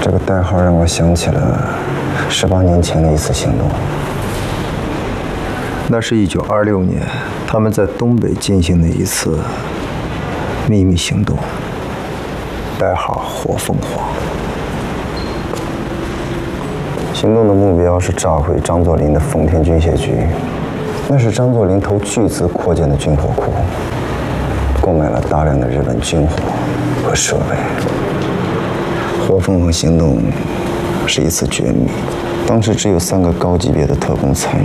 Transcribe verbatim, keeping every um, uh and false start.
这个代号让我想起了十八年前的一次行动。 那是一九二六年，他们在东北进行的一次秘密行动，代号“火凤凰”。 行动的目标是炸毁张作霖的丰田军械局，那是张作霖投巨资扩建的军火库，购买了大量的日本军火和设备。火凤凰行动是一次绝密，当时只有三个高级别的特工参与，